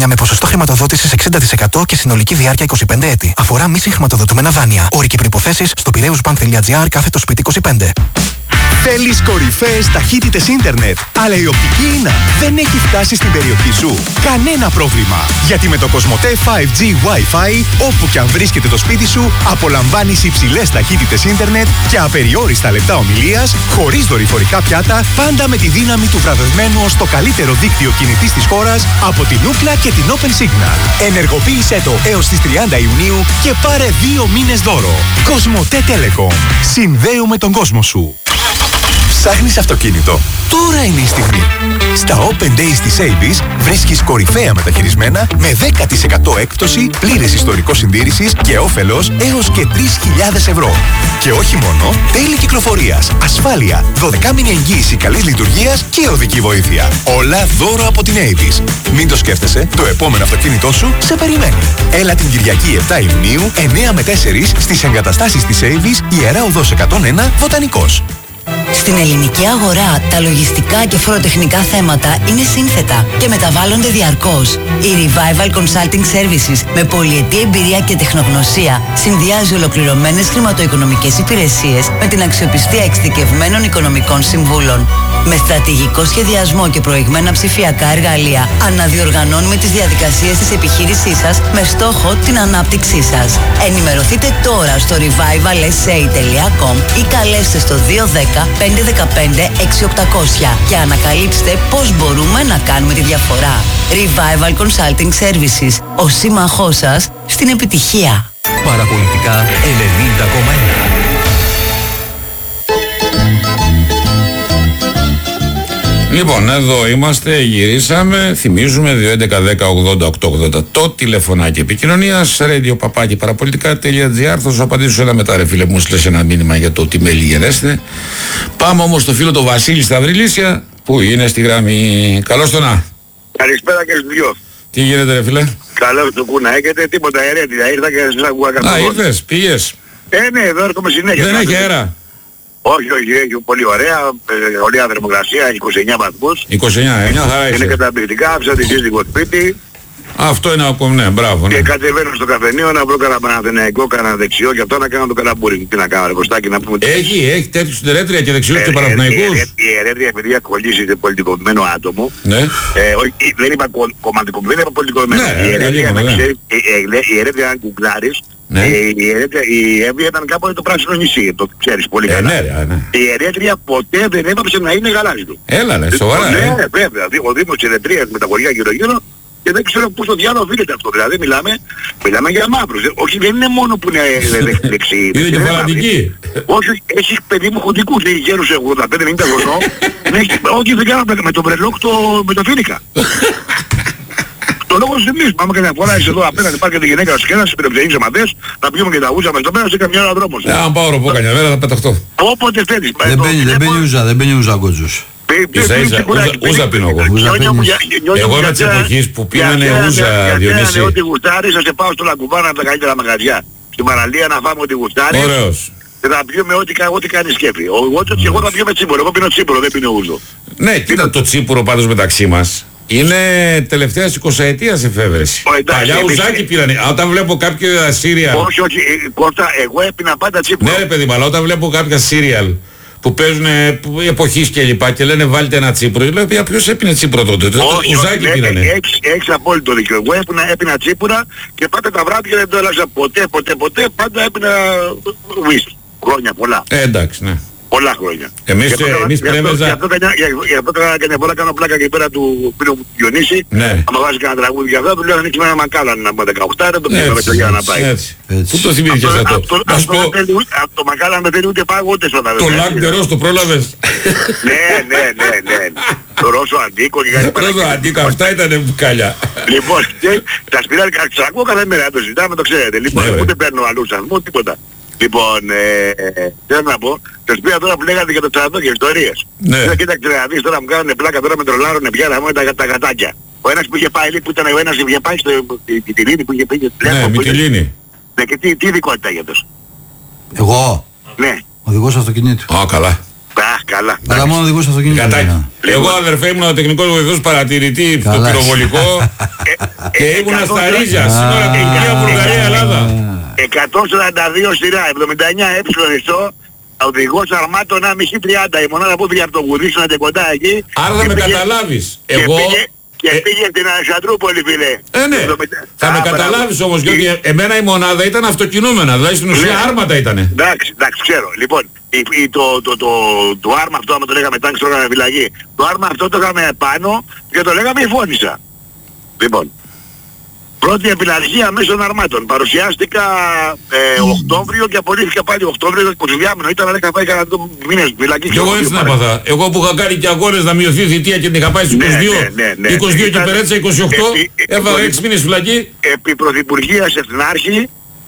Με ποσοστό χρηματοδότησης 60% και συνολική διάρκεια 25 έτη. Αφορά μη συγχρηματοδοτούμενα δάνεια. Όροι και προϋποθέσεις στο piraeusbank.gr//25. Θέλεις κορυφαίες ταχύτητες ίντερνετ, αλλά η οπτική ίνα δεν έχει φτάσει στην περιοχή σου? Κανένα πρόβλημα, γιατί με το Κοσμοτέ 5G Wi-Fi, όπου και αν βρίσκεται το σπίτι σου, απολαμβάνεις υψηλές ταχύτητες ίντερνετ και απεριόριστα λεπτά ομιλίας, χωρίς δορυφορικά πιάτα, πάντα με τη δύναμη του βραβευμένου ως το καλύτερο δίκτυο κινητής της χώρας από την Ookla και την Open Signal. Ενεργοποίησέ το έως τις 30 Ιουνίου και πάρε 2 μήνες δώρο. Κοσμοτέ Telecom. Συνδέουμε τον κόσμο σου. Ψάχνεις αυτοκίνητο? Τώρα είναι η στιγμή. Στα Open Days της Avis βρίσκεις κορυφαία μεταχειρισμένα με 10% έκπτωση, πλήρες ιστορικό συντήρησης και όφελος έως και 3.000 ευρώ. Και όχι μόνο, τέλη κυκλοφορίας, ασφάλεια, 12μηνη εγγύηση καλής λειτουργίας και οδική βοήθεια. Όλα δώρο από την Avis. Μην το σκέφτεσαι, το επόμενο αυτοκίνητό σου σε περιμένει. Έλα την Κυριακή 7 Ιουνίου, 9 με 4 στις εγκαταστάσεις της Avis, Ιερά Οδός 101, Βοτανικός. Στην ελληνική αγορά, τα λογιστικά και φοροτεχνικά θέματα είναι σύνθετα και μεταβάλλονται διαρκώς. Η Revival Consulting Services με πολυετή εμπειρία και τεχνογνωσία συνδυάζει ολοκληρωμένες χρηματοοικονομικές υπηρεσίες με την αξιοπιστία εξειδικευμένων οικονομικών συμβούλων. Με στρατηγικό σχεδιασμό και προηγμένα ψηφιακά εργαλεία, αναδιοργανώνουμε τις διαδικασίες της επιχείρησής σας με στόχο την ανάπτυξή σας. Ενημερωθείτε τώρα στο revivalsa.com ή καλέστε στο 210-515-6800 και ανακαλύψτε πώς μπορούμε να κάνουμε τη διαφορά. Revival Consulting Services, ο σύμμαχός σας στην επιτυχία. Παραπολιτικά 90,1. Λοιπόν, εδώ είμαστε, γυρίσαμε, θυμίζουμε 211-10-80-880 το τηλεφωνάκι επικοινωνίας, radio-papaki-παραπολιτικά.gr. Θα σου απαντήσω ένα μετά, ρε φίλε, μου στείλες ένα μήνυμα για το τι μέλη γενέστε. Πάμε όμως στο φίλο το Βασίλη στα Βρυλίσια, που είναι στη γραμμή. Καλώς το να. Καλησπέρα και στους δυο. Τι γίνεται, ρε φίλε? Καλώς το κούνα, έχετε τίποτα αερέτητα, ήρθα και σας ακούγα καθόλου. Α, ήρθες, πήγες? Ναι, εδώ έρχομαι συνέχεια. Δεν έχει αέρα? Όχι, έχει πολύ ωραία, ωραία θερμοκρασία, 29 βαθμούς. 29, μια χαρά είσαι. Είναι καταπληκτικά, άφησα τη σύζυγο σπίτι. Αυτό είναι ακόμα, ναι, μπράβο. Ναι. Και κατεβαίνω στο καφενείο να βρω κανένα Παναθηναϊκό, κανένα δεξιό και αυτό να κάνω το καλαμπούρι. Τι να κάνω, ρε Κωστάκη, να πούμε. Έχει τέτοιους στην Ερέτρια και δεξιούς και Παναθηναϊκούς. Η Ερέτρια, επειδή έχει κολλήσει σε πολιτικοποιημένο άτομο. Ναι. Δεν είπα κομματικοποιημένο, δεν είπα πολιτικοποιημένο. Η Ερέτρια, αν κουκλάρεις, ναι. Η Εύβοια ήταν κάποτε το πράσινο νησί, το ξέρεις πολύ καλά. Ναι. Η Ερέτρια ποτέ δεν έπαψε να είναι γαλάζιο. Έλα, ναι, σοβαρά. Ναι, βέβαια. Ο Δήμος της Ερετρίας με τα χωριά γύρω-γύρω και δεν ξέρω πού στο διάλογο οφείλεται αυτό. Δηλαδή μιλάμε για μαύρους. Όχι, δεν είναι μόνο που είναι δεξιοί. Είναι και φανατικοί. Όχι, έχει παιδί μου χοντικούς, έχει γέρους 85-90 χρονών. Όχι, δεν κάνω με τον Μπρελόκ με το Φίνικα. Το λόγο είναι εμείς. Πάμε καμιά φορά είσαι εδώ απέναντι, υπάρχει και τη γυναίκα σου και ένας πυροβολείς αμαντές, να πιούμε και τα ούζα μας. Το πέρα σε καμιά ώρα δρόμος. Αν πάω ροπό καμιά μέρα θα πεταχτώ. Όποτε θέλεις. Δεν μπαίνει ούζα κότσους. Ούζα πίνω εγώ. Εγώ είμαι της εποχής που πίνανε ούζα, Διονύση. Ό,τι γουστάρεις, θα σε πάω στο Λακκουβάνα από τα καλύτερα μαγαζιά. Στην παραλία να φάμε ό,τι γουστάρεις. Ωραίος. Και θα πιούμε ό,τι κάνει σκέφη. Εγώ θα πιούμε τσίπουρο, εγώ πίνω τσίπουρο, δεν πίνω ούζο. Ναι, κοίτα το τσίπουρο πάντως μεταξύ μας. Είναι τελευταίας 20ετίας εφεύρεση. Παλιά ουζάκι πήρανε. Όταν βλέπω κάποια σύριαλ. Όχι, Κώστα, εγώ έπινα πάντα τσίπουρο. Ναι, ρε παιδί, αλλά όταν βλέπω κάποια σύριαλ που παίζουν εποχής και λοιπά και λένε βάλτε ένα τσίπουρο, λέω ποιος έπινε τσίπουρο τότε? Ουζάκι πήρανε. Έχεις απόλυτο δίκιο. Εγώ έπινα τσίπουρα και πάντα τα βράδια δεν το έλαζα ποτέ. Πάντα έπινα ουίσκι. Χρόνια πολλά. Εντάξει, ναι. Πολλά χρόνια. Εμείς πρέμεζα... Γι' αυτό καμιά φορά κάνω πλάκα και πέρα του φίλου μου Διονύση. Ναι. Άμα βάζει κανένα τραγούδι για αυτό, του λέω ανοίξει με ένα μακάλα να πούμε 18, το πήγαμε για να πάει. Πού το θυμήθηκες αυτό? Το μακάλα δεν θέλει ούτε πάγο ούτε στον αδερφό. Το λάκτερος το πρόλαβες? Ναι. Το Ρώσο Αντίκο και κάτι παρακάτω. Ρώσο Αντίκο, αυτά ήταν μπουκάλια. Λοιπόν, τα σπίρια ξανακούω κάθε μέρα, το ζητάμε, το ξέρετε. Λοιπόν, ούτε παίρνω αλλού σασμό, τίποτα. Λοιπόν, θέλω να πω, το σπίτι τώρα που λέγατε για το στρατό και ιστορίες. Ναι. Κοίταξε να δεις τώρα μου κάνουν πλάκα, τώρα με τρολάρουν πια μου τα γατάκια. Ο ένας που είχε πάει, που ήταν ο ένας που είχε πάει στο Μυτιλήνη, που είχε πει... Ναι, Μυτιλήνη. Ναι, και τι ειδικότητα για αυτός? Εγώ? Ναι. Οδηγός αυτοκινήτου. Α, καλά. Καλά. Αλλά μόνο οδηγούς αυτοκινήτων. Εγώ αδερφέ ήμουν ο τεχνικός βοηθός παρατηρητή στο πυροβολικό και ήμουνα στα Ρίζια. Σήμερα Τουρκία, Βουλγαρία, Ελλάδα. 142 σειρά, 79 έψιλον οδηγός αρμάτων 1,5-30. Η μονάδα που πήγε από το Γουδίσινα και κοντά εκεί. Άρα θα με καταλάβεις. Εγώ... Και πήγε στην Αλεξανδρούπολη, φίλε. Ναι. Θα με καταλάβεις όμως, γιατί εμένα η μονάδα ήταν αυτοκινούμενα, δηλαδή στην ουσία άρματα ήτανε. Εντάξει, ξέρω. Λοιπόν, το άρμα αυτό, άμα το λέγαμε τάγκ, το λέγαμε φυλακή. Το άρμα αυτό το έκαμε πάνω και το λέγαμε η Φώνισσα. Λοιπόν, πρώτη επιλαρχία μέσων αρμάτων. Παρουσιάστηκα Οκτώβριο και απολύθηκα πάλι Οκτώβριο, 20 ήταν, αλλά είχα πάει κανένα μήνες φυλακή. Και εγώ έτσι να πάθα. Εγώ που είχα κάνει και αγώνες να μειωθεί η θητεία και την είχα πάει στους 22 και περέτησα 28, έβαλα 6 μήνες φυλακή. Επί Πρωθυπουργίας Εθνάρχη,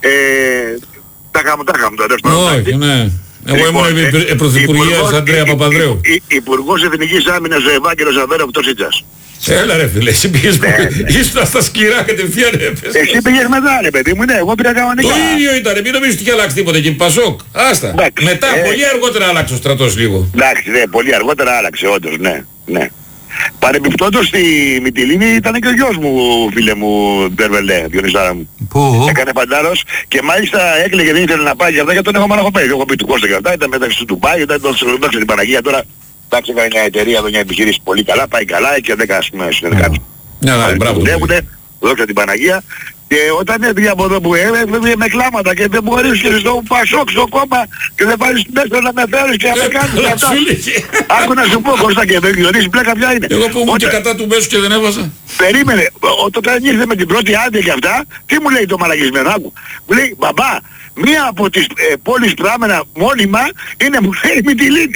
τα είχαμε τώρα. Όχι, ναι. Εγώ ήμουν Πρωθυπουργίας Αντρέα Παπανδρέου. Υπουργός Εθνικής Άμυνας ο Ευάγγελος Αβέροφ Τόσιτσας. Έλα ρε φίλε, εσύ πήγες ήσουν στα σκυρά κατευθείαν έπαιζες. Εσύ πήγες μετά ρε παιδί μου, ναι, εγώ πήγα κανονικά. Το ίδιο ήτανε, μην νομίζεις ότι είχε αλλάξει τίποτα εκεί, Πασόκ. Άστα. Μετά, πολύ αργότερα άλλαξε ο στρατός λίγο. Εντάξει, ναι, πολύ αργότερα άλλαξε όντως, ναι. Παρεμπιπτόντως στη Μυτιλήνη ήταν και ο γιος μου, φίλε μου, Μπερβελέ, Διονυσάρα μου. Πού? Έκανε παντάρος και μάλιστα έκλαιγε, δεν ήθελε να πάει για αυτά, γιατί τον έχω μαλαχοπαίδει. Έχω πει του Κώστα και αυτά, ήταν μεταξύ του Ντουμπάι, ήταν δόξα την Παναγία τώρα. Εντάξει, έκανε μια εταιρεία εδώ, μια επιχείρηση πολύ καλά, πάει καλά και 10 ας πούμε συνεργάτες. Δόξα την Παναγία. Και όταν έφυγε από εδώ που έφυγε με κλάματα και δεν μπορείς και στο Πασόκ στο κόμμα και δεν πάρεις μέσα να με φέρεις και να με κάνεις αυτά. Άκου να σου πω Κώστα και δεν γνωρίζεις πλέκα ποια είναι. Εγώ που ήμουν και κατά του μέσου και δεν έβαζα. Περίμενε, όταν ήρθε με την πρώτη άδεια και αυτά, τι μου λέει το μαλακισμένο, άκου. Μου λέει, μπαμπά, μία από τις πόλεις που άμενα μόνιμα είναι μου λέει Μυτιλήνη.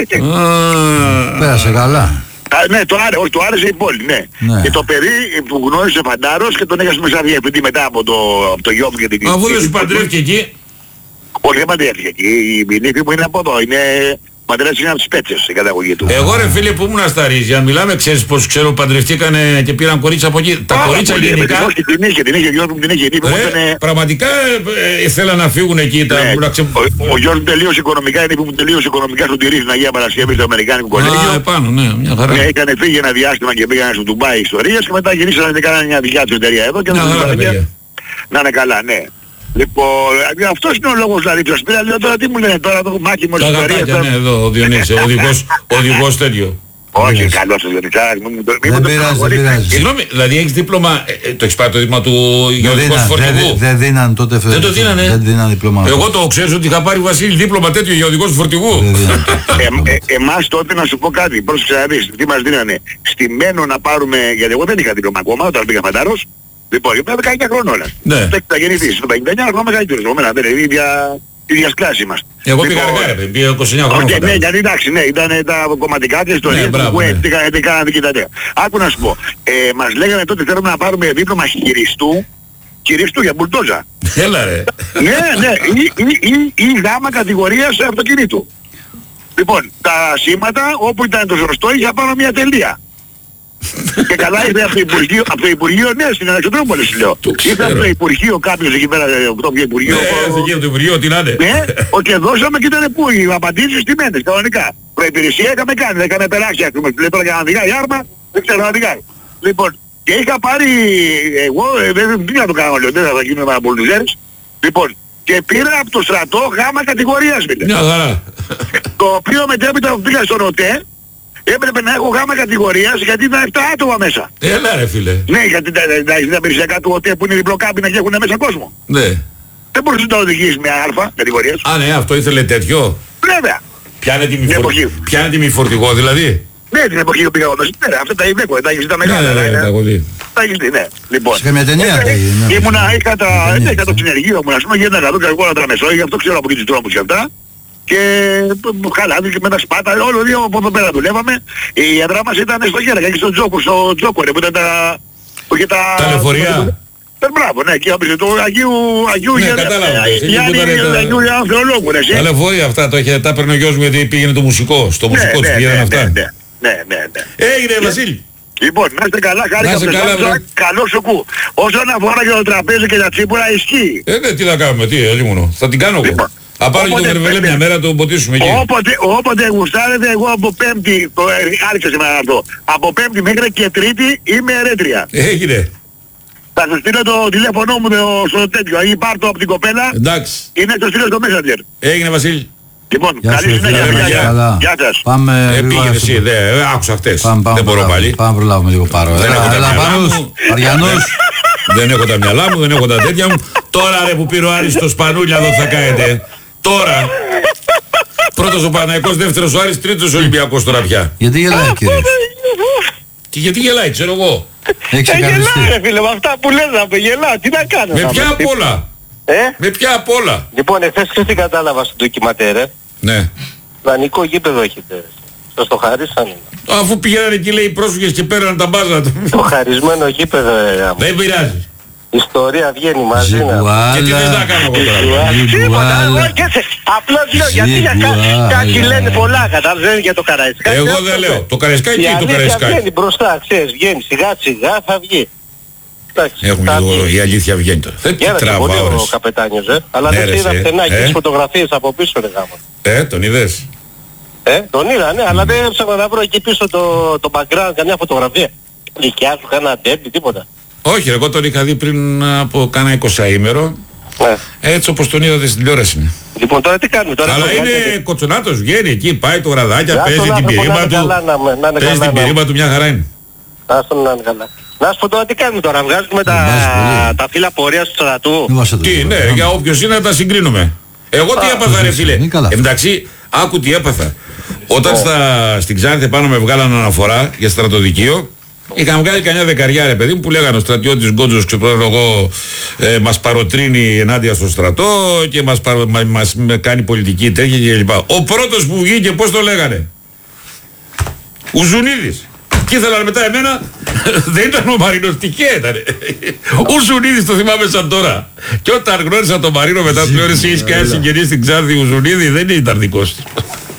Πέρασε καλά. Ναι, το άρεσε η πόλη, ναι. Και το παιδί που γνώρισε Φαντάρος και τον έκασε μέσα διευθυντή μετά από το γιο μου και την Αφού δεν σου παντρεύτηκε εκεί. Όχι, δεν παντρεύτηκε εκεί. Η νύφη μου είναι από εδώ. Παντρεύτηκε από τις Πέτσες η καταγωγή του. Εγώ ρε φίλε που ήμουν στα Ρίζια, μιλάμε, ξέρεις πως ξέρω παντρευτήκανε και πήραν κορίτσια από εκεί. Τα κορίτσια γενικά. Την είχε, γιος μου την είχε. Πραγματικά ήθελαν να φύγουν εκεί. Ο γιος μου τελείωσε οικονομικά, είναι που μου τελείωσε οικονομικά στον Τυρί στην Αγία Παρασκευή στο Αμερικάνικο κολέγιο. Επάνω, ναι, μια χαρά. Είχαν φύγει ένα διάστημα και πήγαν στο Ντουμπάι ιστορίες και μετά γυρίσανε και κάνανε μια δικιά τους εταιρεία εδώ και να είναι καλά, ναι. Λοιπόν, αυτός είναι ο λόγος δηλαδή ποιος πήρα, λέω τώρα τι μου λένε τώρα το μάκι μου ιστορίες. Ναι, εδώ ο Διονύσης, οδηγός τέτοιο. Όχι, καλώς ο Διονύσης, δεν πειράζει. Συγγνώμη, δηλαδή έχεις δίπλωμα, το έχεις πάρει το δίπλωμα του γεωδικού φορτηγού. Δεν δίναν τότε δεν το δίνανε. Δεν δίναν δίπλωμα. Εγώ το ξέρω ότι είχα πάρει Βασίλη δίπλωμα τέτοιο γεωδικού φορτηγού. Εμάς τότε να σου πω κάτι, πρόσεξε να δεις, τι μας δίνανε. Στημένο να πάρουμε, γιατί εγώ δεν είχα δίπλωμα ακόμα όταν πήγα Φαντάρος. Λοιπόν, ήμουν 19 χρόνων όλα. Ναι. Θα γεννηθείς, το 59 χρόνια μεγαλύτερος. Εμένα δεν είναι η ίδια κλάση μας. Εγώ πήγα αργά ρε, πήγα 29 χρόνια. Ναι, γιατί εντάξει, ναι, ήταν τα κομματικά της ιστορίες που έκαναν την κοιτατέα. Άκου να σου πω, μας λέγανε τότε θέλουμε να πάρουμε δίπλωμα χειριστού για μπουλτόζα. Έλα ρε. Ναι, ή γάμα κατηγορίας αυτοκινήτου. Λοιπόν, τα σήματα όπου ήταν το σωστό είχε πάνω μια τελεία. Και καλά ήρθε από το Υπουργείο, ναι, στην Αλεξανδρούπολη σου λέω. Ήρθε από το Υπουργείο κάποιος εκεί πέρα, το Υπουργείο. Ναι, το Υπουργείο, τι να είναι. Ναι, και δώσαμε και ήταν πού, οι απαντήσεις στημένες, κανονικά. Προϋπηρεσία είχαμε κάνει, δεν είχαμε περάσει, ας πούμε, λέει τώρα για να οδηγάει άρμα, δεν ξέρω να οδηγάει. Λοιπόν, και είχα πάρει, εγώ, δεν θα το κάνω, λέω, δεν θα γίνουμε παραπολιτζέρες. Λοιπόν, και πήρα από το στρατό γάμα κατηγορίας, φίλε. Μια χαρά. Το οποίο μετέπειτα που πήγα στον ΟΤΕ, έπρεπε να έχω γάμα κατηγορίας γιατί ήταν 7 άτομα μέσα. Έλα ρε φίλε. Ναι, γιατί τα περιουσιακά του ΟΤΕ που είναι διπλοκάμπινα και έχουν μέσα κόσμο. Ναι. Δεν μπορείς να το οδηγήσεις μια αλφα κατηγορίας. Α, ναι, αυτό ήθελε τέτοιο. Βέβαια. Πιάνε τη μη φορτηγό δηλαδή. Ναι, την εποχή που πήγα εγώ μέσα. Ναι, αυτά τα είδε, τα έχεις δει τα μεγάλα. Ναι, τα έχω δει. Τα έχεις δει, ναι. Λοιπόν. Σε μια ταινία είχα το συνεργείο μου, ας πούμε, γίνανε εδώ και εγώ να τραμεσώ, γι' αυτό ξέρω από εκεί τους τρόμους και αυτά. Και χαλάδι και με τα σπάτα, όλο δύο από εδώ πέρα δουλεύαμε. Η έδρα μας ήταν στο Γέρακα, εκεί στο Τζόκο, που ήταν τα... Τα λεωφορεία. Μπράβο, ναι, και άμπησε το Αγίου Γιάννη Ανθεολόγου, ρε εσύ. Τα λεωφορεία αυτά, τα έπαιρνε ο γιος μου γιατί πήγαινε το μουσικό, στο μουσικό τους πήγαιναν αυτά. Ναι. Έγινε Βασίλη. Λοιπόν, να είστε καλά, χάρηκα καλό σοκού. Όσον αφορά και το τραπέζι και τα τσίπουρα, ισχύει. Ναι, τι θα κάνουμε, τι, ελίμονο. Θα την κάνω εγώ. Θα πάρω και το Βερβελέ μια μέρα, το ποτίσουμε εκεί. Όποτε γουστάρετε, εγώ από Πέμπτη, άρχισε σήμερα αυτό. Από Πέμπτη μέχρι και Τρίτη είμαι ερέτρια. Έγινε. Θα σου στείλω το τηλέφωνό μου στο τέτοιο. Ή πάρ' το από την κοπέλα. Εντάξει. Είναι το στείλω στο Messenger. Έγινε, Βασίλη. Λοιπόν, Γεια καλή σου, συνέχεια. φίλε, Γεια σας. Πάμε. Πήγαινε εσύ, άκουσα χτες. Πάμε, Δεν μπορώ πάλι. Πάμε προλάβουμε λίγο Πάρο. Δεν έχω τα μυαλά μου. Αριανός. Δεν έχω τα μυαλά μου, δεν έχω τα τέτοια μου. Τώρα ρε που πήρε ο Άρης το Σπανούλια εδώ θα κάνετε. Τώρα. Πρώτος ο Παναθηναϊκός, δεύτερος ο Άρης, τρίτος ο Ολυμπιακός τώρα πια. Γιατί γελάει κύριε? Και γιατί γελάει, ξέρω εγώ. Έχει ξεκαθαριστεί. Γελάω ρε φίλε, με αυτά που λες να γελάω. Τι να κάνω. Με ποια απ' όλα. Με ποια απ' όλα. Λοιπόν, εχθές τι κατάλαβα στο ντοκιματέρ, Ναι. δανεικό γήπεδο έχετε. Σας το χαρίσανε. Αφού πηγαίνανε εκεί λέει οι πρόσφυγες και πέραν τα μπάζα. Το χαρισμένο γήπεδο, Δεν πειράζει. ιστορία βγαίνει μαζί να. Και τι θες να κάνω εγώ τώρα. Τίποτα, απλώς λέω γιατί για κάτι λένε πολλά, κατάλαβες, δεν είναι για το Καραϊσκάκι. Εγώ δεν λέω. Το Καραϊσκάκι Η ή το αλήθεια Καραϊσκάκι. βγαίνει μπροστά, ξέρεις, βγαίνει σιγά σιγά θα βγει. Εντάξει, Έχουμε θα λίγο, βγει. η αλήθεια βγαίνει τώρα. Δεν τι Γέρασε πολύ τραβάω ο ρε. καπετάνιος, αλλά Ναι, δεν ρε, είδα σε. πτενά και τις φωτογραφίες από πίσω ρε γάμα. Τον είδες. Τον είδα, ναι, αλλά δεν έψαχνα να βρω εκεί πίσω το background, καμιά φωτογραφία. Δικιά σου, κανένα ντέρμπι, τίποτα. Όχι ρε, εγώ τον είχα δει πριν από κάνα 20ημερο. Ναι. Έτσι όπως τον είδατε στην τηλεόραση. Λοιπόν, τώρα τι κάνουμε τώρα. Αλλά είναι κοτσονάτος, βγαίνει εκεί, πάει το γραδάκια, Άστον παίζει την άνθρωπο, πυρήμα να είναι του. καλά, να είναι Παίζει καλά, την να- πυρήμα του, μια χαρά είναι. Άστον να είναι καλά. Να σου πω τώρα τι κάνουμε τώρα. Βγάζουμε τα φύλλα πορείας του στρατού. Μην βάζετε Τι, το ναι, πράγμα. για όποιος είναι να τα συγκρίνουμε. Εγώ τι έπαθα ρε φίλε. είναι καλά. Εντάξει, άκου τι έπαθα. Όταν στην Ξάνθη πάνω με βγάλανε αναφορά για στρατοδικείο, είχαν βγάλει κανένα δεκαριά ρε παιδί μου που λέγανε ο στρατιώτης Γκότζος ξέρω εγώ μας παροτρύνει ενάντια στο στρατό και μας κάνει πολιτική τέτοια κλπ. Ο πρώτος που βγήκε πώς το λέγανε? Ουζουνίδης. Και ήθελαν μετά εμένα, δεν ήταν ο Μαρίνος, τυχαία ήταν. Ο Ζουνίδης το θυμάμαι σαν τώρα. Και όταν γνώρισα τον Μαρίνο μετά του λέω εσύ έχεις κάνει συγγενή στην Ξάνθη, ο Ζουνίδη δεν ήταν δικός του.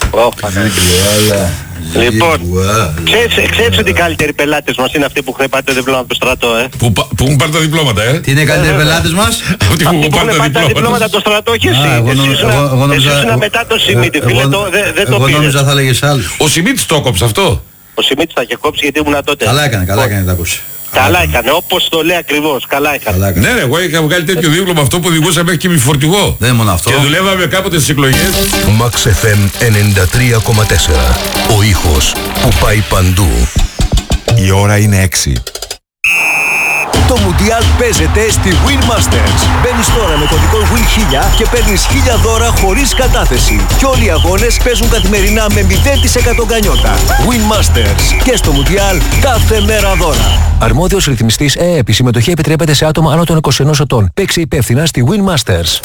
Λοιπόν, ξέρεις ότι οι καλύτεροι πελάτες μας είναι αυτοί που έχουν πάρει το διπλώμα από το στρατό, Που έχουν πάρει τα διπλώματα, Τι είναι οι καλύτεροι πελάτες μας? Αυτοί που Αυτοί έχουν που πάρει έχουν τα πάρει τα διπλώματα διπλώματα. από το στρατό, όχι εσύ. Α, εγώ Εσύ ήσουν μετά το Σιμίτη, φίλε, δεν το Εγώ πήρες. νόμιζα θα έλεγες άλλους. Ο Σιμίτης το έκοψε αυτό. Ο Σιμίτης θα είχε κόψει γιατί ήμουν τότε. Καλά έκανε, καλά έκανε, τα ακούσει. Καλά έκανε, όπως το λέει ακριβώς, καλά έκανε. Καλά έκανε. Ναι, εγώ είχα βγάλει τέτοιο δίπλωμα αυτό που οδηγούσα μέχρι και με φορτηγό. Δεν είναι μόνο αυτό. Και δουλεύαμε κάποτε στις εκλογές. Max FM 93,4. Ο ήχος που πάει παντού. Η ώρα είναι 6. Το Μουντιάλ παίζεται στη Win Masters. Μπαίνεις τώρα με κωδικό WIN1000 και παίρνεις 1000 δώρα χωρίς κατάθεση. Και όλοι οι αγώνες παίζουν καθημερινά με 0% γκανιότα. Win Masters. Και στο Μουντιάλ κάθε μέρα δώρα. Αρμόδιος ρυθμιστής ΕΕΠ. Η συμμετοχή επιτρέπεται σε άτομα άνω των 21 ετών. Παίξε υπεύθυνα στη Win Masters.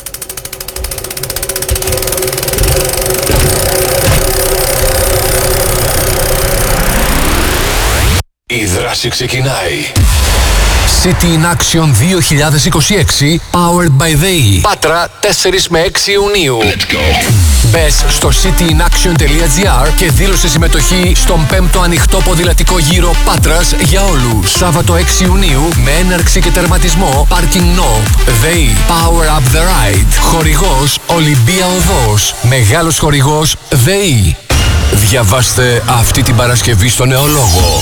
Η δράση ξεκινάει. City in Action 2026 Powered by ΔΕΗ. Πάτρα 4 με 6 Ιουνίου. Μπες στο cityinaction.gr και δήλωσε συμμετοχή στον 5ο ανοιχτό ποδηλατικό γύρο Πάτρας για όλους. Σάββατο 6 Ιουνίου με έναρξη και τερματισμό Parking Knob. ΔΕΗ Power Up the Ride. Χορηγός Ολυμπία Οδός. Μεγάλος χορηγός ΔΕΗ. Διαβάστε αυτή την Παρασκευή στο Νεολόγο.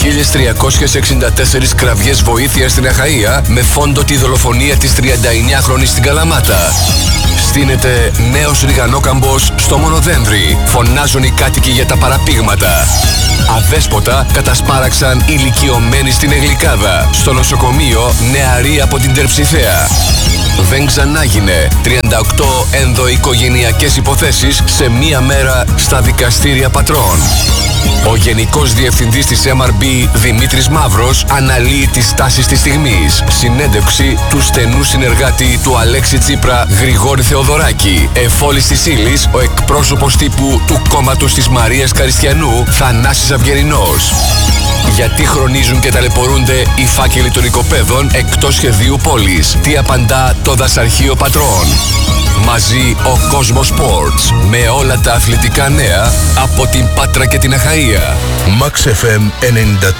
1364 κραυγές βοήθειας στην Αχαΐα με φόντο τη δολοφονία της 39χρονης στην Καλαμάτα. Στείνεται νέος ριγανόκαμπος στο Μονοδένδρη. Φωνάζουν οι κάτοικοι για τα παραπήγματα. Αδέσποτα κατασπάραξαν ηλικιωμένοι στην Εγλικάδα. Στο νοσοκομείο νεαροί από την Τερψιθέα. Δεν ξανάγινε 38 ενδοοικογενειακές υποθέσεις σε μία μέρα στα δικαστήρια πατρών. Ο Γενικός Διευθυντής της MRB Δημήτρης Μαύρος αναλύει τις τάσεις της στιγμής. Συνέντευξη του στενού συνεργάτη του Αλέξη Τσίπρα Γρηγόρη Θεοδωράκη. Εφόλης της ύλης ο εκπρόσωπος τύπου του κόμματος της Μαρίας Καριστιανού Θανάσης Αυγερινός. Γιατί χρονίζουν και ταλαιπωρούνται οι φάκελοι των οικοπαίδων εκτός σχεδίου πόλης? Τι απαντά το δασαρχείο πατρών? Μαζί ο Κόσμος Sports με όλα τα αθλητικά νέα από την Πάτρα και την Αχαΐα. Max FM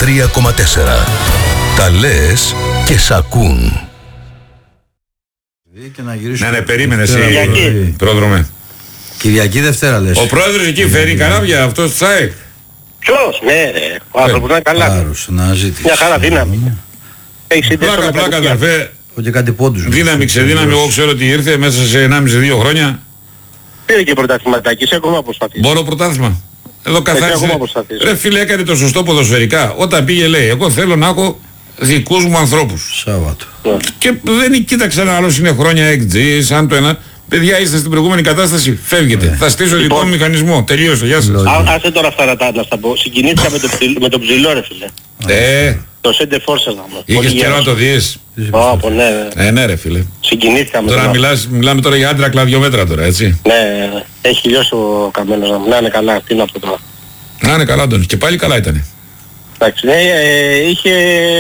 93,4. Τα λες και σ' ακούν. Και να γυρίσουμε. Ναι, περίμενε εσύ, πρόδρομε. Κυριακή Δευτέρα λες. Ο πρόεδρος εκεί φέρει καράβια, αυτός Τσάικ. Ποιος, ναι ρε, ο άνθρωπος είναι καλά. Μια χαρά δύναμη. Έχει συνδέσει με τα Πλάκα αδερφέ. Και κάτι πόντους. Δύναμη ξεδύναμη, εγώ ξέρω ότι ήρθε μέσα σε 1,5-2 χρόνια. Πήρε και πρωταθληματάκι, είσαι ακόμα προσπαθείς. Μπορώ πρωτάθλημα. Εδώ καθάρισε. Ρε φίλε, έκανε το σωστό ποδοσφαιρικά. Όταν πήγε λέει, εγώ θέλω να έχω δικούς μου ανθρώπους. Σάββατο. Και δεν κοίταξε ένα άλλο είναι χρόνια XG, σαν το ένα. Παιδιά, είστε στην προηγούμενη κατάσταση, φεύγετε. Θα στήσω λοιπόν μηχανισμό. Τελείωσε, γεια σας. Άσε τώρα αυτά να στα πω. Συγκινήθηκα με τον ψηλό ρε φίλε. Το Σέντε Φόρσας να μου. Είχες καιρό να το δεις. Όπο, ναι. Ναι ρε φίλε. Συγκινήθηκα με τώρα μιλάμε τώρα για άντρα κλαδιόμετρα τώρα, έτσι. Ναι, έχει λιώσει ο καμένος να μου. Να είναι καλά, τι να πω τώρα. Να είναι καλά τον. Και πάλι καλά ήτανε. Εντάξει, είχε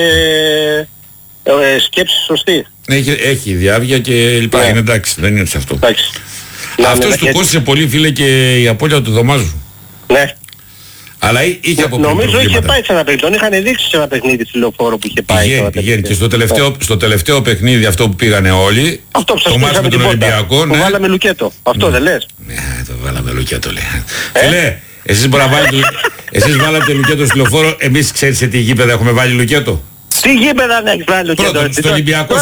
σκέψη σωστή. Έχει διάβια και λοιπά. Είναι εντάξει, δεν είναι σε αυτό. Αυτός του κόστησε πολύ φίλε και η απώλεια του Δωμάζου. Ναι. Αλλά είχε από πριν νομίζω είχε πάει σε ένα παιχνίδι. Τον είχαν δείξει σε ένα παιχνίδι στη Λεωφόρο που είχε πάει. Πηγαίνει. Και στο τελευταίο παιχνίδι αυτό που πήγανε όλοι. Αυτό που σας πήγαμε με τον Ολυμπιακό. Το βάλαμε Λουκέτο. Αυτό δεν λες. Ναι, το βάλαμε Λουκέτο λέει. Φίλε, εσείς βάλατε Λουκέτο στη Λεωφόρο. Εμείς ξέρεις σε τι γήπεδα έχουμε βάλει Λουκέτο. Τι γήπεδα να έχεις βάλει Λουκέτο. Πρώτον, στο Ολυμπιακό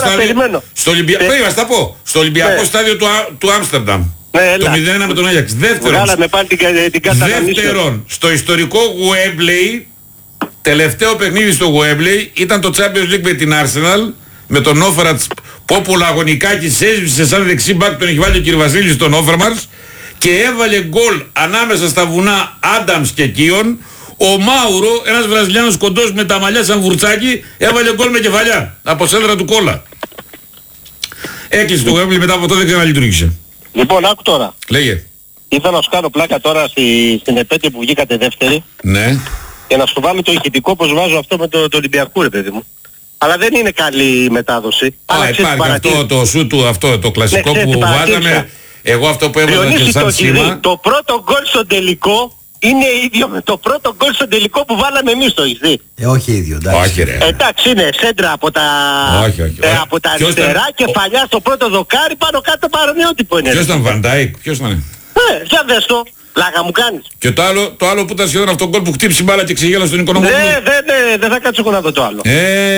στάδιο του Άμστερνταμ. Το 0-1 με τον Άγιαξ. Δεύτερον, στο ιστορικό Wembley, τελευταίο παιχνίδι στο Wembley ήταν το Champions League με την Arsenal, με τον Όφερατς Πόπουλα Αγωνικάκης έσβησε σαν δεξί μπακ, τον έχει βάλει ο κ. Βασίλης στον Όφερμαρς και έβαλε γκολ ανάμεσα στα βουνά Άνταμς και Κίον. Ο Μάουρο, ένας Βραζιλιάνος κοντός με τα μαλλιά σαν βουρτσάκι, έβαλε γκολ με κεφαλιά από σέντρα του Κόλλα. Έκλεισε το Wembley, μετά από το δεν ξαναλειτουργήσε. Λοιπόν, άκου τώρα. Λέγε. Ήθελα να σου κάνω πλάκα τώρα στην επέτειο που βγήκατε δεύτερη. Ναι. Και να σου βάλω το ηχητικό πως βάζω αυτό με το Ολυμπιακό ρε παιδί μου. Αλλά δεν είναι καλή η μετάδοση. Υπάρχει αυτό το σου του, αυτό το κλασικό που βάζαμε. Εγώ αυτό που έβαζα και σαν σήμα. Το πρώτο γκολ στο τελικό είναι ίδιο με το πρώτο γκολ στο τελικό που βάλαμε εμείς το ηχθή. Όχι ίδιο, εντάξει. Όχι, ρε. Εντάξει, είναι σέντρα από τα, από τα αριστερά, κεφαλιά στο πρώτο δοκάρι, πάνω κάτω παρομοιότυπο είναι. Ποιος ήταν, Βαντάικ, ποιος ήταν? Για δες το, λάγα μου κάνεις. Και το άλλο που ήταν σχεδόν αυτό το γκολ που χτύπησε μπάλα και ξεγέλασε τον Οικονομόπουλο. Ναι, δεν θα κάτσω εγώ να δω το άλλο.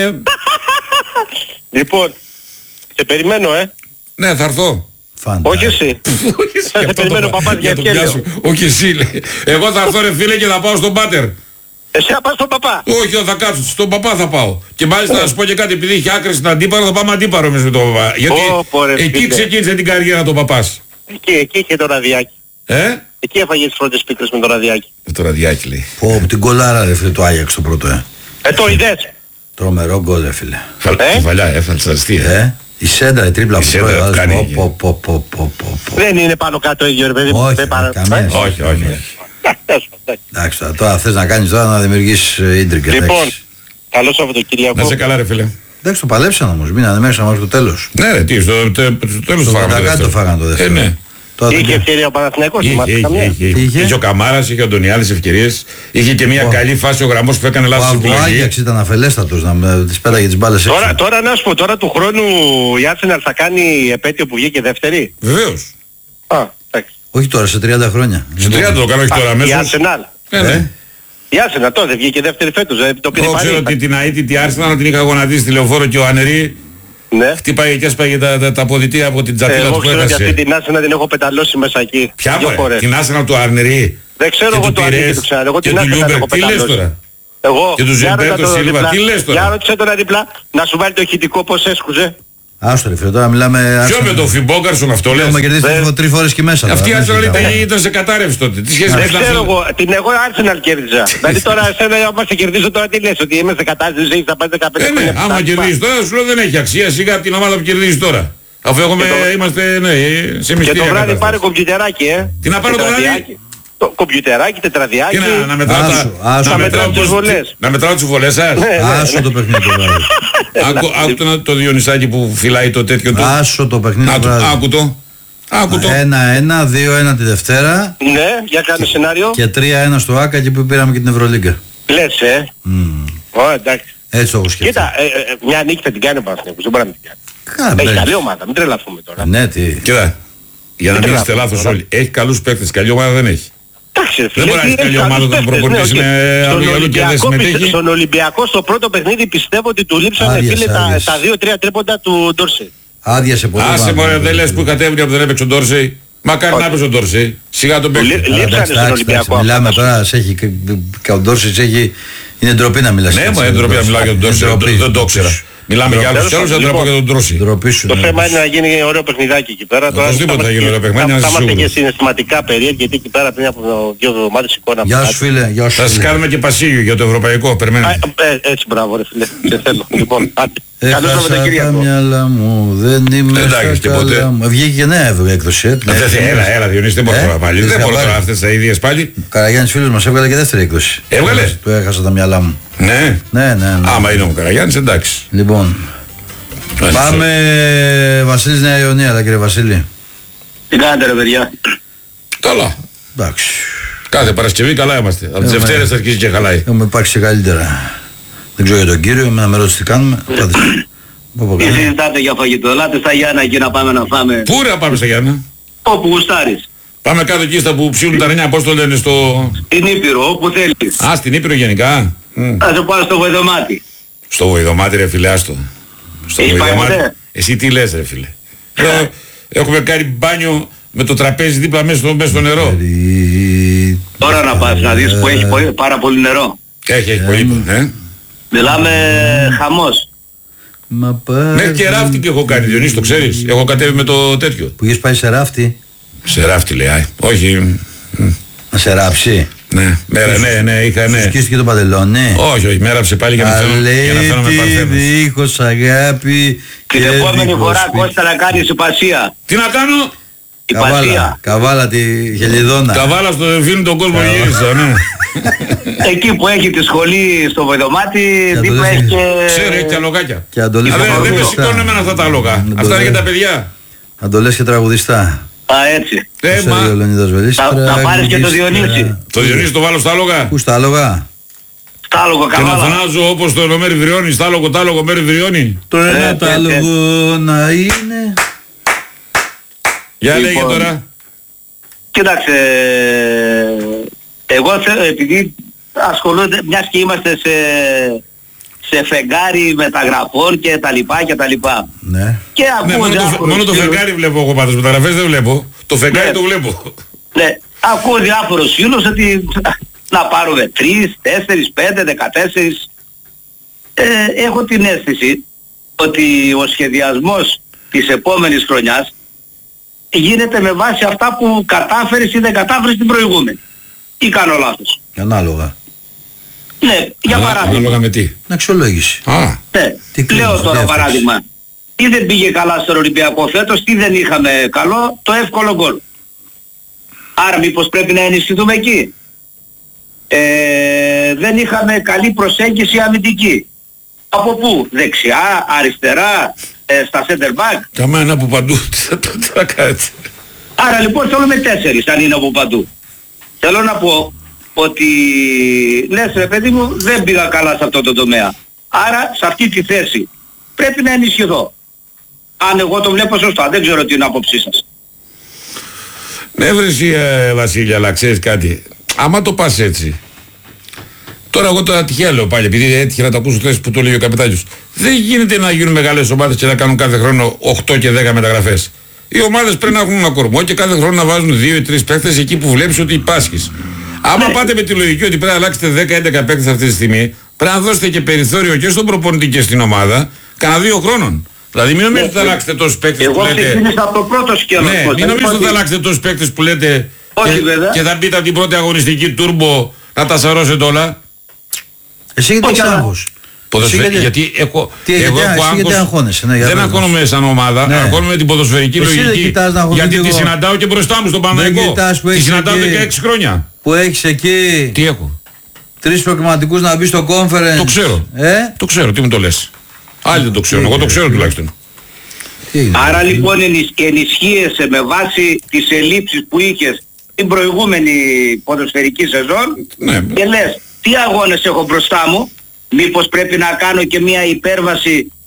Λοιπόν, σε περιμένω Ναι, θα έρθω. Όχι εσύ. Θα σε περιμένω ο παπάς για ευκαιρία. Όχι εσύ λέει. Εγώ θα έρθω ρε φίλε και θα πάω στον πάτερ. Εσύ θα πας στον παπά. Όχι, θα κάτσω, στον παπά θα πάω. Και μάλιστα να σου πω και κάτι, επειδή είχε άκρη στην Αντίπαρο, θα πάμε Αντίπαρο εμείς με τον παπά. Γιατί εκεί ξεκίνησε την καριέρα του παπάς. Εκεί είχε το ραδιάκι. Εκεί έφαγε τις πρώτες πίκρες με το ραδιάκι. Με το ραδιάκι λέει. Πω, την κολάρα ρε φίλε, το Άγιαξ το πρώτο το είδες. Τρομερό γκολ ρε φίλε. Κεφαλιά, έφαλτσαστή. Η σέντρα, η τρίπλα που κάνει. Δεν είναι πάνω κάτω ίδιο ρε παιδί. Όχι. Εντάξει, τώρα θες να κάνεις τώρα να δημιουργήσεις ίντρικες. Λοιπόν, καλό Σαββατοκύριακο. Να σε καλά ρε φίλε. Εντάξει, το παλέψαν όμως, μείνανε μέσα μέχρι το τέλος. Ναι ρε, τι, στο τέλος το φάγανε το φάγανε το δεύτερο. Ναι. Είχε ευκαιρία ο Παναθηναϊκός. Είχε ο Καμάρας, είχε ο Αντωνιάδης ευκαιρίες. Είχε και μια καλή φάση ο Γραμμός που έκανε λάθος επιλογή. Ο Άγιαξ ήταν αφελέστατος να τις πέταγε τις μπάλες έξω. Τώρα να σου πω, τώρα του χρόνου η Arsenal θα κάνει επέτειο που βγήκε δεύτερη. Βεβαίως. Όχι τώρα, σε 30 χρόνια. Σε 30 το κάνω, όχι τώρα αμέσως. Η Arsenal. Η Arsenal τότε βγήκε δεύτερη φέτος. Εγώ ξέρω ότι την αίτητη Arsenal την είχα γονατίσει στη Λεωφόρο και ο Ανερή. Ναι. Χτύπαγε και έσπαγε τα ποδητήρια από την τζατίλα του που έχασε. Εγώ ξέρω ότι την Arsenal την έχω πεταλώσει μέσα εκεί. Ποια την Arsenal του Αρνερή? Δεν ξέρω εγώ το Αρνερή του ξέρω. Εγώ την Arsenal έχω πεταλώσει. Εγώ. Και του Ζιμπέρτο Σίλβα, τι λες τώρα? Για ρώτησε τώρα δίπλα να σου βάλει το ηχητικό πως έσκουζε. Άστο ρε φίλε, τώρα μιλάμε... Ποιο με τον Φιμπόγκαρσον αυτό λες? Έχουμε κερδίσει 3 φορές και μέσα. Αυτή η Arsenal ήταν σε κατάρρευση τότε. Τι σχέση με δεν ξέρω εγώ, την εγώ Arsenal κέρδιζα. Δηλαδή τώρα εσένα άμα σε κερδίσω τώρα τι λες? Ότι είμαι σε κατάρρευση, έχεις θα πάει 15 χρόνια. Ναι, άμα κερδίσεις τώρα σου λέω δεν έχει αξία σιγά από την ομάδα που κερδίζεις τώρα. Αφού είμαστε σε μυστήρια. Και το βράδυ πάρε κομπιουτεράκι Τι να πάρω το βράδυ? Το κομπιουτεράκι, τετραδιάκι. Να μετράω τις βολές σας. Άσο το παιχνίδι το βράδυ. Άκου το Διονυσάκι που φυλάει το τέτοιο του. Άσο το παιχνίδι το βράδυ. Άκου το. 1-1, 2-1 τη Δευτέρα. Ναι, για κάνει σενάριο. Και 3-1 στο Άκα εκεί που πήραμε και την Ευρωλίγκα. Λες, Ω, εντάξει. έτσι όπως σκέφτομαι. Κοίτα, μια νίκη θα την κάνει ο Παναθηναϊκός, δεν μπορεί να την κάνει. Έχει καλή ομάδα, μην τρελαθούμε τώρα. Ναι, τι. Κοίτα, για να μην είστε λάθος όλοι, έχει καλούς παίκτες, καλή ομάδα δεν έχει. Δεν μπορεί να έχει καλή ομάδα όταν προπονητής είναι αλλού και δεν συμμετέχει. Στον Ολυμπιακό στο πρώτο παιχνίδι πιστεύω ότι του λείψανε φίλε τα 2-3 τρίποντα του Ντόρσεϊ. Άδειασε πολύ. Άσε μωρέ, δεν λες που κατέβηκε από δεν έπαιξε ο Ντόρσεϊ. Μακάρι να έπαιζε ο Ντόρσεϊ. Σιγά τον παίξει. Λείψανε στον Ολυμπιακό. Μιλάμε τώρα, ο Ντόρσεϊ έχει... Είναι ντροπή να μιλάς. Ναι, είναι ντροπή να μιλάω για τον Ντόρσεϊ, δεν το ήξερα. Μιλάμε για άλλους άλλους, δεν τραπώ για τον Ντόρσεϊ. Το θέμα είναι να γίνει ωραίο παιχνιδάκι εκεί πέρα. Οπωσδήποτε θα γίνει ωραίο παιχνίδι, θα είμαστε και συναισθηματικά περίεργοι, γιατί εκεί πέρα πριν από 2 εβδομάδες εικόνα. Γεια σου φίλε, γεια σου. Θα σας κάνουμε και πασίγιο για το ευρωπαϊκό, περιμένετε. Έτσι μπράβο ρε φίλε, σε θέλω. Λοιπόν, καλώς Έχασα τα μυαλά μου, δεν είμαι στα καλά μου. Βγήκε και νέα έκδοση. Έλα Διονύση, δεν μπορώ τώρα πάλι. Δεν μπορώ τώρα αυτές τα ίδιες πάλι. Καραγιάννης φίλος μας έβγαλε και δεύτερη έκδοση. Έβγαλε. Του έχασα τα μυαλά μου. Ναι. Άμα είναι ο Καραγιάννης, εντάξει. Λοιπόν, πάμε Βασίλης Νέα Ιωνία, κύριε Βασίλη. Τι κάνετε ρε παιδιά? Καλά. Εντάξει. Κάθε Παρασκευή καλά είμαστε. Από τις Δευτέρες θα αρχίσει και χαλάει. Έχουμε υπάρξει καλύτερα. Δεν ξέρω για τον κύριο, εμένα με ρωτήσει τι κάνουμε. Τι συζητάτε για φαγητό? Ελάτε στα Γιάννα εκεί να πάμε να φάμε. Πού ρε να πάμε στα Γιάννα? Όπου γουστάρεις. Πάμε κάτω εκεί στα που ψήνουν τα ρενιά, πώς το λένε στο... Στην Ήπειρο, όπου θέλεις. Α, στην Ήπειρο γενικά. Θα σε πάω στο Βοηδομάτι. Στο Βοηδομάτι ρε φίλε, άστο. Στο Βοηδομάτι. Εσύ τι λες ρε φίλε? Έχουμε κάνει μπάνιο με το τραπέζι δίπλα μέσα στο νερό. Τώρα να πας να δεις που έχει πάρα πολύ νερό. Έχει πολύ, Μιλάμε χαμός. Μέχρι και ράφτη και έχω κάνει, Διονύση, το ξέρεις. Έχω κατέβει με το τέτοιο. Που είχες πάει σε ράφτη? Σε ράφτη λέει, όχι. Να σε ράψει? Ναι, είχα, ναι. Σου σκίστηκε το παντελόνι? Όχι, με ράψε πάλι για να φέρω με παρθένος. Δίχως αγάπη. Την επόμενη φορά Κώστα να κάνεις υπασία. Τι να κάνω? Υπασία. Καβάλα τη Χελιδόνα. Καβάλα στο φίλο τον κόσμο γύρισα, ναι. Εκεί που έχει τη σχολή στο Βοηδομάτι, δίπλα έχει και... Ξέρω, έχει και αλογάκια. Δεν με σηκώνουν εμένα αυτά τα αλογά. Αυτά είναι για τα παιδιά. Να το λες και τραγουδιστά. Έτσι. Θα πάρεις και το Διονύση. Το Διονύση το βάλω στα άλογα. Πού στα άλογα? Στα άλογα Καβάλα. Και να φωνάζω όπως το μέρη Βριώνει, στα άλογο, τ' άλογο, μέρη Βριώνει. Το ένα τ' άλογο να είναι... Για λέγε τώρα. Κοίταξε, εγώ επειδή ασχολούνται, μιας και είμαστε σε φεγγάρι μεταγραφών και τα λοιπά και τα λοιπά. Ναι. Και ακούω μόνο το φεγγάρι βλέπω εγώ πάντως, μεταγραφές δεν βλέπω. Το φεγγάρι το βλέπω. Ναι, ακούω διάφορους φίλους ότι να πάρουμε 3, 4, 5, 14. Έχω την αίσθηση ότι ο σχεδιασμός της επόμενης χρονιάς γίνεται με βάση αυτά που κατάφερες ή δεν κατάφερες την προηγούμενη. Ή κάνω λάθος? Ανάλογα. Ναι, για παράδειγμα. Ανάλογα με τι? Αξιολόγηση. Ναι, λέω τώρα παράδειγμα. Τι δεν πήγε καλά στον Ολυμπιακό φέτος, τι δεν είχαμε καλό, το εύκολο γκολ. Άρα μήπως πρέπει να ενισχυθούμε εκεί. Δεν είχαμε καλή προσέγγιση αμυντική. Από πού? Δεξιά, αριστερά, στα center back. Καμένα από παντού, τι θα κάνετε? Άρα λοιπόν θέλουμε 4 αν είναι από παντού. Θέλω να πω ότι λες ρε παιδί μου δεν πήγα καλά σε αυτό το τομέα. Άρα σε αυτή τη θέση πρέπει να ενισχυθώ. Αν εγώ το βλέπω σωστά, δεν ξέρω τι είναι άποψή σας. Ναι βρεσί Βασίλη, αλλά ξέρεις κάτι. Άμα το πας έτσι. Τώρα εγώ τώρα τυχαία λέω πάλι, επειδή έτυχε να το ακούσω θέσεις που το λέει ο καπετάνιος. Δεν γίνεται να γίνουν μεγάλες ομάδες και να κάνουν κάθε χρόνο 8 και 10 μεταγραφές. Οι ομάδες πρέπει να έχουν ένα κορμό και κάθε χρόνο να βάζουν 2 ή 3 παίκτες εκεί που βλέπεις ότι υπάσχεις. Άμα πάτε με τη λογική ότι πρέπει να αλλάξετε 10-11 παίκτες αυτή τη στιγμή, πρέπει να δώσετε και περιθώριο και στον προπονητή και στην ομάδα κανένα 2 χρόνων. Δηλαδή μην νομίζετε ότι θα αλλάξετε τόσους παίκτες που λέτε. Εγώ ξεκίνησα από το πρώτο σκέλος. Ναι, μην νομίζετε ότι θα αλλάξετε τόσους παίκτες που λέτε. Όχι βέβαια. Και θα μπείτε από την πρώτη αγωνιστική τούρμπο να τα σαρώσετε όλα. Εσύ γιατί έχεις άγχος? Γιατί έχω άγχος. Δεν αγχώνομαι σαν ομάδα, αγχώνομαι την ποδοσφαιρική λογική. Γιατί τη συναντάω και μπροστά μου στον Παναθηναϊκό. Τη συναντάω 16 χρόνια. Που έχεις εκεί. Τι έχω? 3 προκριματικούς να μπει στο conference. Το ξέρω. Το ξέρω, τι μου το λες? Άλλοι δεν το ξέρουν, εγώ το ξέρω τουλάχιστον. Άρα λοιπόν ενισχύεσαι με βάση τις ελλείψεις που είχες την προηγούμενη ποδοσφαιρική σεζόν και λες τι αγώνες έχω μπροστά μου, μήπως πρέπει να κάνω και μια υπέρβαση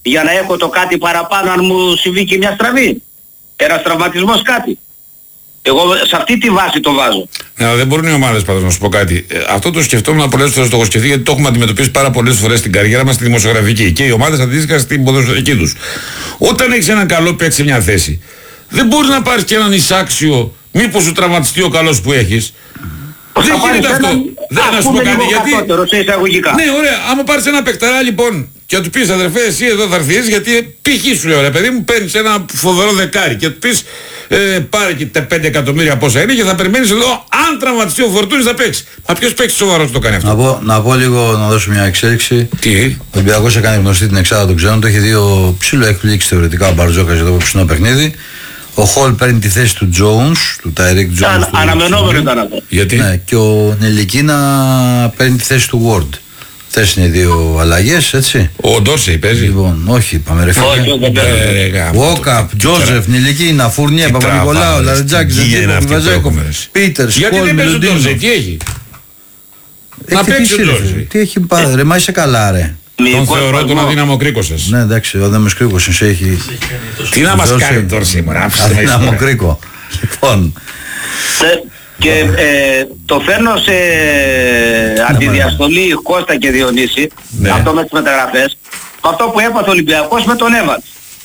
για να έχω το κάτι παραπάνω αν μου συμβεί και μια στραβή. Ένας τραυματισμός, κάτι. Εγώ σε αυτή τη βάση το βάζω. Ναι, δεν μπορούν οι ομάδες πάντως να σου πω κάτι. Αυτό το σκεφτόμουν πολλές φορές, το έχω σκεφτεί, γιατί το έχουμε αντιμετωπίσει πάρα πολλές φορές στην καριέρα μας στη δημοσιογραφική και οι ομάδες αντίστοιχα στην ποδοσφαιρική τους. Όταν έχεις έναν καλό παίκτη σε μια θέση, δεν μπορείς να πάρεις και έναν εισάξιο, μήπως σου τραυματιστεί ο καλός που έχεις. Δεν γίνεται αυτό. Δεν να σου πω κάτι γιατί. Ναι, ωραία. Άμα πάρεις ένα παικταρά λοιπόν και του πεις αδερφέ, εσύ εδώ θα έρθεις γιατί π.χ. σου λέω ρε παιδί μου, παίρνεις ένα φοβερό δεκάρι και του πεις πάρε και τα 5 εκατομμύρια πόσα είναι και θα περιμένεις εδώ αν τραυματιστεί ο Φορτούνης θα παίξει. Μα ποιος παίξει σοβαρός το κάνει αυτό. Να πω λίγο, να δώσω μια εξέλιξη. Τι? Ο Ολυμπιακός έκανε γνωστή την εξάδα των ξένων, το έχει δει ο ψηλό εκπλήξης θεωρητικά ο Μπαρτζόκας για το ψινό παιχνίδι. Ο Χολ παίρνει τη θέση του Jones, του Τάιρικ Jones. Αναμενόμενο ήταν αυτό. Γιατί? Ναι, και ο Νελικίνα παίρνει τη θέση του Ward. Αυτές είναι οι δύο αλλαγές, έτσι. Ο Ντόρσεϊ παίζει. Λοιπόν, όχι, πάμε ρε φίλε. Βόκαπ, Τζόζεφ, Νελικίνα, Φουρνιέ, Παπα-Νικολάου, Λαρετζάκης, Βαζέκοφ, Πίτερς, γιατί δεν παίζει ο Ντόρσεϊ, τι έχει? Να παίξει ο Ντόρσεϊ. Τι έχει πάρει ρε, μα είσαι καλά ρε. Τον θεωρώ τον αδύναμο κρίκο σας. Ναι, εντάξει, ο αδύναμος κρίκος σας έχει. Τι να μας κάνει τώρα σήμερα, αδύναμο κρίκο. Λοιπόν. Και το φέρνω σε αντιδιαστολή Κώστα και Διονύση, αυτό με τις μεταγραφές, αυτό που έπαθε ο Ολυμπιακός με τον Εύαντς.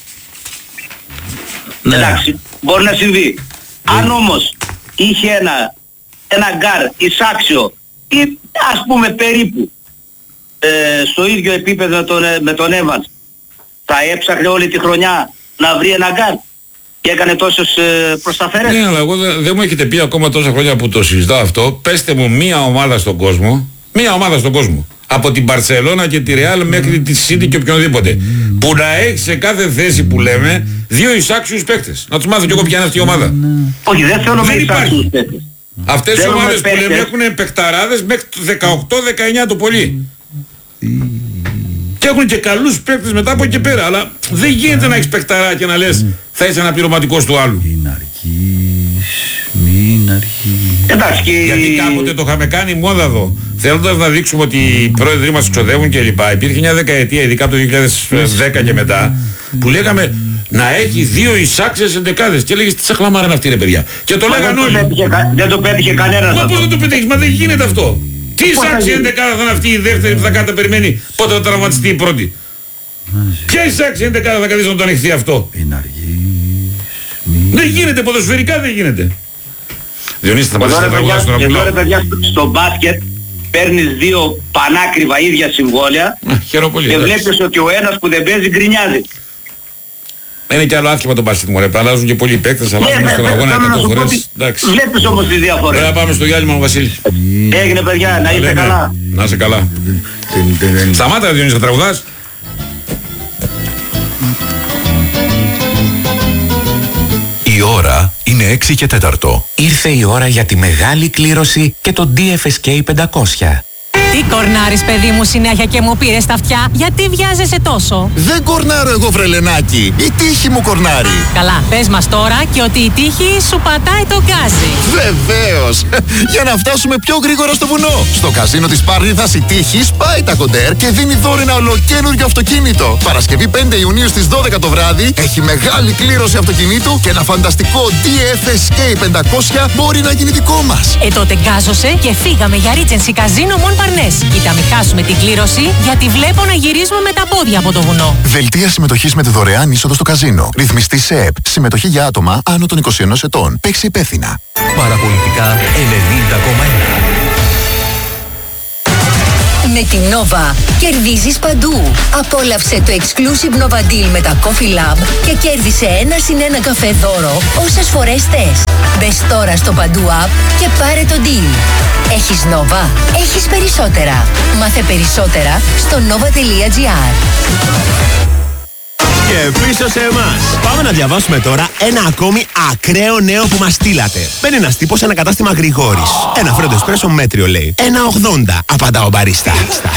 Εντάξει, μπορεί να συμβεί. Αν όμως είχε ένα γκάρ εισάξιο ή ας πούμε περίπου στο ίδιο επίπεδο με τον Εύαντς, θα έψαχνε όλη τη χρονιά να βρει ένα γκάρ και έκανε τόσες προσταφερές. Ναι, αλλά εγώ δεν μου έχετε πει ακόμα τόσα χρόνια που το συζητάω αυτό. Πέστε μου μία ομάδα στον κόσμο, από την Μπαρσελόνα και τη Ρεάλ μέχρι τη City και οποιονδήποτε, που να έχει σε κάθε θέση που λέμε δύο εισάξιους παίκτες. Να τους μάθω κι εγώ ποια είναι αυτή η ομάδα. Όχι, δεν θέλω με εισάξιους παίκτες. Αυτές οι ομάδες που λέμε έχουν παικταράδες μέχρι το 18-19 το πολύ. Και έχουν και καλούς παίκτες μετά από εκεί πέρα. Αλλά δεν γίνεται να έχεις παικταρά και να λες θα είσαι ένα πληρωματικός του άλλου. Μην αρχίσει. Γιατί κάποτε το είχαμε κάνει μόδα εδώ. Θέλοντας να δείξουμε ότι οι πρόεδροι μας ξοδεύουν κλπ. Υπήρχε μια δεκαετία, ειδικά από το 2010 και μετά, που λέγαμε να έχει δύο εισάξιες εντεκάδες. Και έλεγες τι σαχλαμάρα είναι αυτή ρε παιδιά. Και το λέγανε όλοι. Δεν το πέτυχε κανένας. Μα πώς δεν το πετύχεις, μα δεν γίνεται αυτό. Τι εισάξια εντεκάδα θα είναι αυτή η δεύτερη που θα κάνει περιμένει πότε θα τραυματιστεί η πρώτη. Ποια εισάξια εντεκάδα θα καθίσει να το ανοιχθεί αυτό. Δεν γίνεται, ποδοσφαιρικά δεν γίνεται. Διονύση, θα πατήσεις να τραγουδάς τώρα που λέω. Εδώ ρε παιδιά στο μπάσκετ παίρνεις δύο πανάκριβα ίδια συμβόλαια και βλέπεις ότι ο ένας που δεν παίζει γκρινιάζει. Είναι και άλλο άθλημα το μπάσκετ μου ρε, αλλάζουν και πολλοί παίκτες, αλλάζουν στον αγώνα 100 φορές. Βλέπεις όμως τις διαφορές. Πρέπει να πάμε στο διάλειμμα μου Βασίλη. Έγινε παιδιά, να είστε καλά. Να είσαι καλά. Σταμάτα Διονύση, θα τραγουδάς. Η ώρα είναι 6 και 4. Ήρθε η ώρα για τη μεγάλη κλήρωση και το DFSK 500. Τι κορνάρεις παιδί μου συνέχεια και μου πήρες τα αυτιά? Γιατί βιάζεσαι τόσο? Δεν κορνάρω εγώ βρελενάκι. Η τύχη μου κορνάρει. Καλά, πες μας τώρα και ότι η τύχη σου πατάει το γκάζι. Βεβαίως. Για να φτάσουμε πιο γρήγορα στο βουνό. Στο καζίνο της Παρνίδας η τύχη σπάει τα κοντέρ και δίνει δώρο ένα ολοκαίνουργιο αυτοκίνητο. Παρασκευή 5 Ιουνίου στις 12 το βράδυ έχει μεγάλη κλήρωση αυτοκινήτου και ένα φανταστικό DFSK 500 μπορεί να γίνει δικό μας. Τότε γκάζωσε και φύγαμε για Regency Casino Mon Parnes. Κοίτα μην χάσουμε την κλήρωση γιατί βλέπω να γυρίζουμε με τα πόδια από το βουνό. Δελτία συμμετοχής με τη δωρεάν είσοδο στο καζίνο. Ρυθμιστή σε ΕΠ. Συμμετοχή για άτομα άνω των 21 ετών. Παίξει υπεύθυνα. Παραπολιτικά 90,1. Με την Nova κερδίζεις παντού. Απόλαυσε το exclusive Nova Deal με τα Coffee Lab και κέρδισε 1+1 καφέ δώρο όσες φορές θες. Μπες τώρα στο Παντού App και πάρε το deal. Έχεις Nova, έχεις περισσότερα. Μάθε περισσότερα στο nova.gr. Και πίσω σε εμάς. Πάμε να διαβάσουμε τώρα ένα ακόμη ακραίο νέο που μας στείλατε. Μπαίνει ένας τύπος σε ένα κατάστημα Γρηγόρης. Ένα φρέντο εσπρέσο μέτριο λέει. 1,80 απαντά ο μπαρίστα.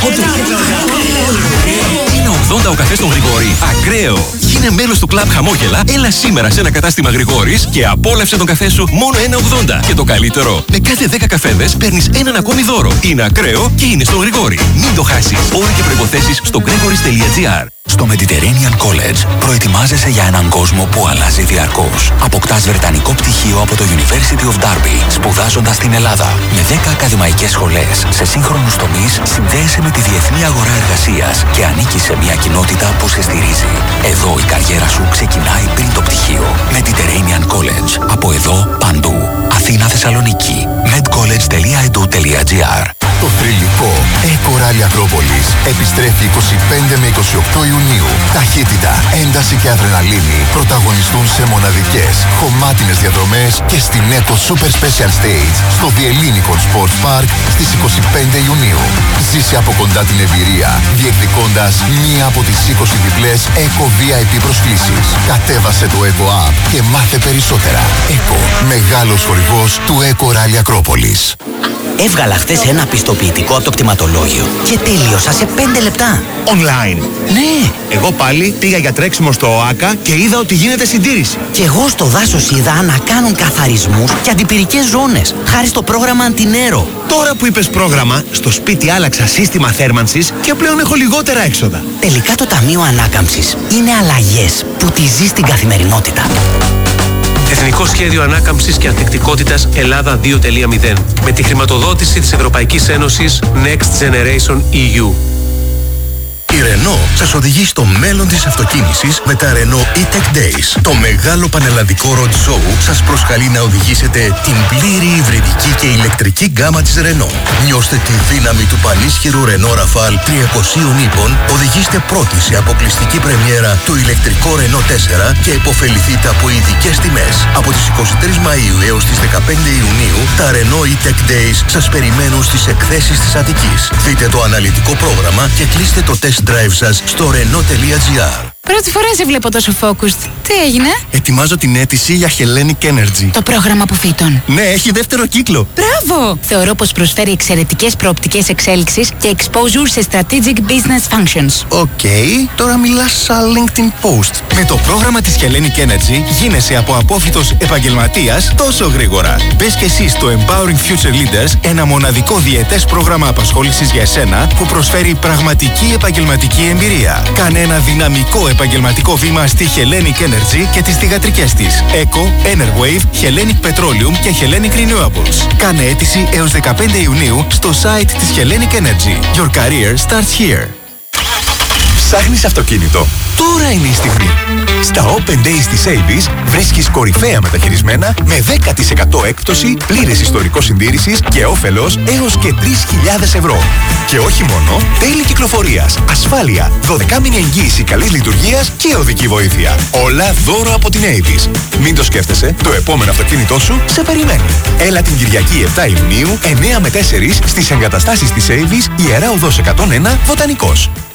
1,80 ο καφές στον Γρηγόρη. Ακραίο. Γίνε μέλος του κλαμπ Χαμόγελα. Έλα σήμερα σε ένα κατάστημα Γρηγόρης και απόλαυσε τον καφέ σου μόνο 1,80. Και το καλύτερο, με κάθε 10 καφέδες παίρνεις έναν ακόμη δώρο. Είναι ακραίο και είναι στον Γρηγόρη. Μην το χάσεις. Όροι και προϋποθέσεις στο gregoris.gr. Στο Mediterranean College προετοιμάζεσαι για έναν κόσμο που αλλάζει διαρκώς. Αποκτάς βρετανικό πτυχίο από το University of Derby, σπουδάζοντας στην Ελλάδα. Με 10 ακαδημαϊκές σχολές σε σύγχρονους τομείς, συνδέεσαι με τη διεθνή αγορά εργασίας και ανήκεις σε μια κοινότητα που σε στηρίζει. Εδώ η καριέρα σου ξεκινάει πριν το πτυχίο. Mediterranean College. Από εδώ παντού. Αθήνα, Θεσσαλονίκη. medcollege.edu.gr. Το θρυλικό Eco Rally Ακρόπολης επιστρέφει 25 με 28 Ιουνίου. Ταχύτητα, ένταση και αδρεναλίνη πρωταγωνιστούν σε μοναδικές, χωμάτινες διαδρομές και στην Eco Super Special Stage στο The Ellinikon Sports Park στις 25 Ιουνίου. Ζήσε από κοντά την εμπειρία, διεκδικώντας μία από τις 20 διπλές Eco VIP προσκλήσεις. Κατέβασε το Eco App και μάθε περισσότερα. Eco, μεγάλος χορηγός του Eco Rally Ακρόπολης. Έβγαλα χτες ένα πιστοποιητικό από το κτηματολόγιο και τέλειωσα σε 5 λεπτά. Online. Ναι. Εγώ πάλι πήγα για τρέξιμο στο ΟΑΚΑ και είδα ότι γίνεται συντήρηση. Και εγώ στο δάσος είδα να κάνουν καθαρισμούς και αντιπυρικές ζώνες, χάρη στο πρόγραμμα Αντινέρο. Τώρα που είπες πρόγραμμα, στο σπίτι άλλαξα σύστημα θέρμανσης και πλέον έχω λιγότερα έξοδα. Τελικά το Ταμείο Ανάκαμψης είναι αλλαγές που τη ζει στην καθημερινότητα. Εθνικό Σχέδιο Ανάκαμψης και Ανθεκτικότητας Ελλάδα 2.0 με τη χρηματοδότηση της Ευρωπαϊκής Ένωσης Next Generation EU. Η Renault σας οδηγεί στο μέλλον της αυτοκίνησης με τα Renault E-Tech Days. Το μεγάλο πανελλαδικό road show σας προσκαλεί να οδηγήσετε την πλήρη υβριδική και ηλεκτρική γκάμα της Renault. Νιώστε τη δύναμη του πανίσχυρου Renault Rafale 300 ύπων, οδηγήστε πρώτοι σε αποκλειστική πρεμιέρα το ηλεκτρικό Renault 4 και υποφεληθείτε από ειδικές τιμές. Από τις 23 Μαΐου έως τις 15 Ιουνίου, τα Renault E-Tech Days σας περιμένουν στις εκθέσεις της Αττικής. Δείτε το αναλυτικό πρόγραμμα και κλείστε το test drive σας στο renault.gr. Πρώτη φορά σε βλέπω τόσο focused. Τι έγινε? Ετοιμάζω την αίτηση για Hellenic Energy. Το πρόγραμμα αποφύτων. Ναι, έχει δεύτερο κύκλο. Μπράβο! Θεωρώ πως προσφέρει εξαιρετικές προοπτικές εξέλιξης και exposure σε strategic business functions. Οκ, τώρα μιλάς σαν LinkedIn post. Με το πρόγραμμα της Hellenic Energy γίνεσαι από απόφοιτος επαγγελματίας τόσο γρήγορα. Μπες και εσύ στο Empowering Future Leaders, ένα μοναδικό διετές πρόγραμμα απασχόλησης για εσένα που προσφέρει πραγματική επαγγελματική εμπειρία. Κάνε ένα δυναμικό επαγγελματικό βήμα στη Hellenic Energy και τις θυγατρικές της Eco, Enerwave, Hellenic Petroleum και Hellenic Renewables. Κάνε αίτηση έως 15 Ιουνίου στο site της Hellenic Energy. Your career starts here. Ψάχνεις αυτοκίνητο? Τώρα είναι η στιγμή. Στα Open Days της Avis βρίσκεις κορυφαία μεταχειρισμένα με 10% έκπτωση, πλήρες ιστορικό συντήρησης και όφελος έως και 3.000 ευρώ. Και όχι μόνο, τέλη κυκλοφορίας, ασφάλεια, 12μηνη εγγύηση καλής λειτουργίας και οδική βοήθεια. Όλα δώρο από την Avis. Μην το σκέφτεσαι, το επόμενο αυτοκίνητό σου σε περιμένει. Έλα την Κυριακή 7 Ιουνίου, 9 με 4 στις εγκαταστάσεις της Avis, Ιερά Οδός 101, Βοτανικός.